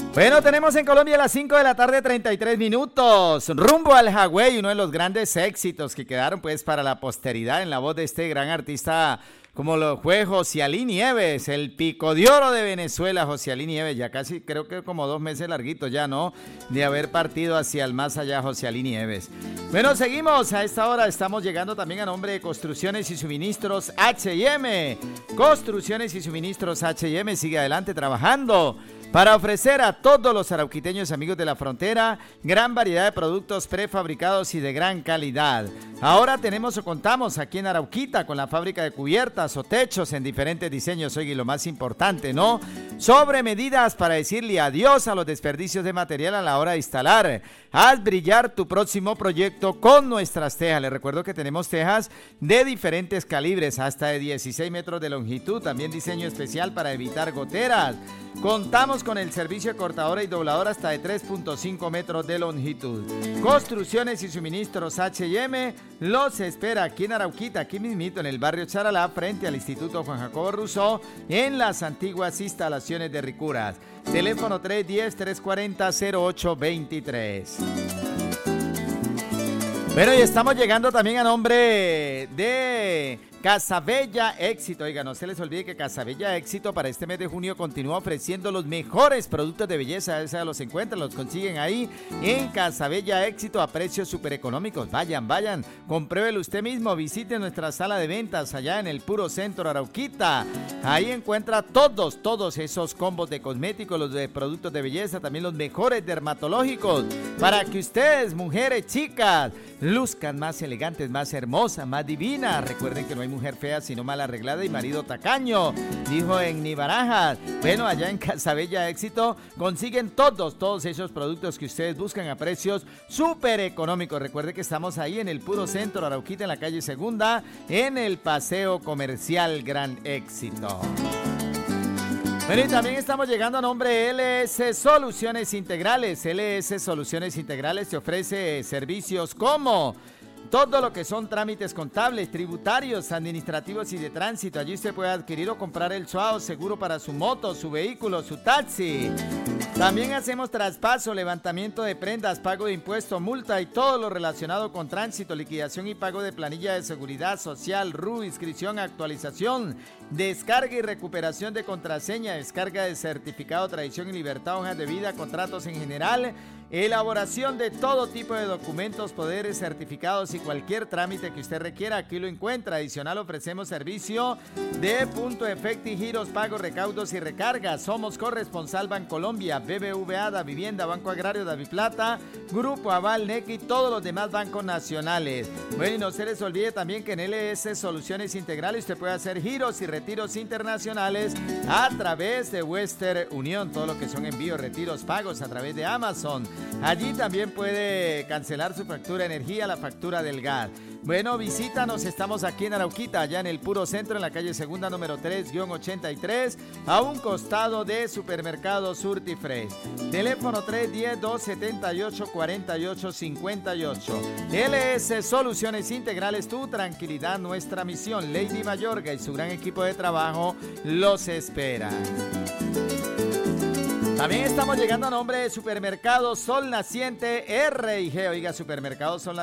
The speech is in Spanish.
Bueno, tenemos en Colombia las 5 de la tarde, 33 minutos. Rumbo al Hawái, uno de los grandes éxitos que quedaron pues para la posteridad en la voz de este gran artista como lo fue Josialí Nieves, el pico de oro de Venezuela. Josialí Nieves, ya casi creo que como 2 meses larguitos ya, ¿no? De haber partido hacia el más allá Josialí Nieves. Bueno, seguimos. A esta hora estamos llegando también a nombre de Construcciones y Suministros H&M. Construcciones y Suministros H&M sigue adelante trabajando para ofrecer a todos los arauquiteños amigos de la frontera gran variedad de productos prefabricados y de gran calidad. Ahora tenemos o contamos aquí en Arauquita con la fábrica de cubiertas o techos en diferentes diseños. Oye, y lo más importante, ¿no? Sobre medidas para decirle adiós a los desperdicios de material a la hora de instalar. Haz brillar tu próximo proyecto con nuestras tejas. Les recuerdo que tenemos tejas de diferentes calibres, hasta de 16 metros de longitud. También diseño especial para evitar goteras. Contamos con el servicio de cortadora y dobladora hasta de 3.5 metros de longitud. Construcciones y Suministros H&M los espera aquí en Arauquita, aquí mismito en el barrio Charalá, frente al Instituto Juan Jacobo Rousseau, en las antiguas instalaciones de Ricuras. Teléfono 310-340-0823. Bueno, y estamos llegando también a nombre de Casabella Éxito. Oiga, no se les olvide que Casabella Éxito para este mes de junio continúa ofreciendo los mejores productos de belleza. Esa los encuentran, los consiguen ahí en Casabella Éxito a precios súper económicos. Vayan, compruébelo usted mismo. Visite nuestra sala de ventas allá en el puro centro Arauquita. Ahí encuentra todos esos combos de cosméticos, los de productos de belleza, también los mejores dermatológicos, para que ustedes, mujeres, chicas, luzcan más elegantes, más hermosas, más divinas. Recuerden que no hay mujer fea sino mal arreglada y marido tacaño, dijo en Nibarajas. Bueno, allá en Casabella Éxito consiguen todos esos productos que ustedes buscan a precios súper económicos. Recuerden que estamos ahí en el puro centro Arauquita, en la calle Segunda, en el Paseo Comercial Gran Éxito. Bueno, y también estamos llegando a nombre de LS Soluciones Integrales. LS Soluciones Integrales te ofrece servicios como todo lo que son trámites contables, tributarios, administrativos y de tránsito. Allí usted puede adquirir o comprar el SUAO, seguro para su moto, su vehículo, su taxi. También hacemos traspaso, levantamiento de prendas, pago de impuesto, multa y todo lo relacionado con tránsito, liquidación y pago de planilla de seguridad social, RU, inscripción, actualización, descarga y recuperación de contraseña, descarga de certificado, tradición y libertad, hojas de vida, contratos en general, elaboración de todo tipo de documentos, poderes, certificados y cualquier trámite que usted requiera, aquí lo encuentra. Adicional, ofrecemos servicio de punto efecto y giros, pagos, recaudos y recargas. Somos corresponsal Bancolombia, BBVA, Da Vivienda, Banco Agrario, Daviplata, Grupo Aval, NEC y todos los demás bancos nacionales. Bueno, y no se les olvide también que en LS Soluciones Integrales usted puede hacer giros y retiros internacionales a través de Western Union, todo lo que son envíos, retiros, pagos a través de Amazon. Allí también puede cancelar su factura de energía, la factura del gas. Bueno, visítanos, estamos aquí en Arauquita, allá en el puro centro, en la calle Segunda número 3-83, a un costado de Supermercado Surtifresh. Teléfono 310-278-4858. LS Soluciones Integrales, tu tranquilidad, nuestra misión. Lady Mayorga y su gran equipo de trabajo los esperan. También estamos llegando a nombre de Supermercado Sol Naciente R&G. Oiga, Supermercado Sol